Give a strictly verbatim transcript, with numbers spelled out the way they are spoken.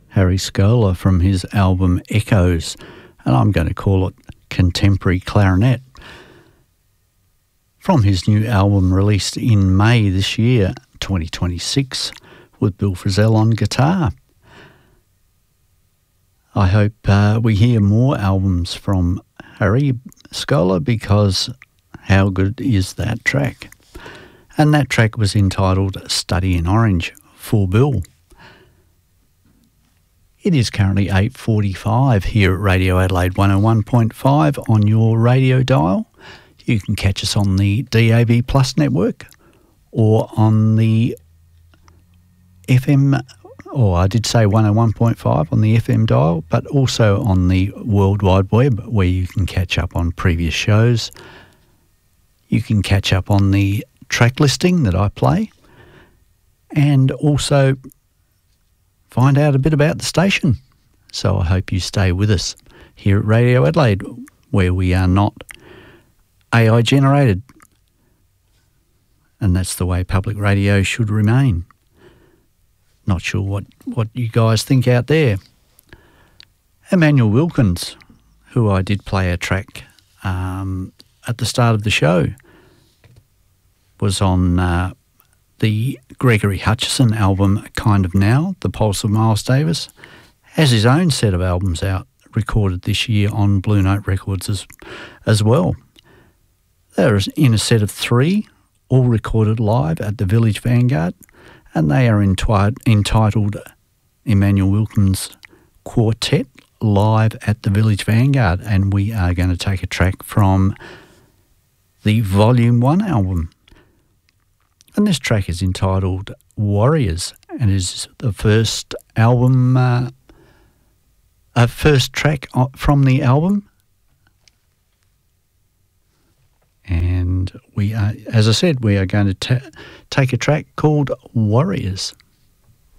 Harry Scola from his album Echoes, and I'm going to call it Contemporary Clarinet. From his new album released in May this year, twenty twenty-six, with Bill Frisell on guitar. I hope uh, we hear more albums from Harry Scola, because how good is that track? And that track was entitled Study in Orange for Bill. It is currently eight forty-five here at Radio Adelaide one oh one point five on your radio dial. You can catch us on the D A B Plus network or on the F M, or I did say one oh one point five on the F M dial, but also on the World Wide Web, where you can catch up on previous shows. You can catch up on the track listing that I play, and also find out a bit about the station. So I hope you stay with us here at Radio Adelaide, where we are not A I generated, and that's the way public radio should remain. Not sure what, what you guys think out there. Emmanuel Wilkins, who I did play a track um, at the start of the show, was on uh, the Gregory Hutchison album Kind of Now, The Pulse of Miles Davis. Has his own set of albums out, recorded this year on Blue Note Records as, as well. They're in a set of three, all recorded live at the Village Vanguard, and they are entwi- entitled Emmanuel Wilkins Quartet Live at the Village Vanguard, and we are going to take a track from the Volume one album. And this track is entitled Warriors, and is the first album, uh, a first track from the album. And we are, as I said, we are going to ta- take a track called Warriors.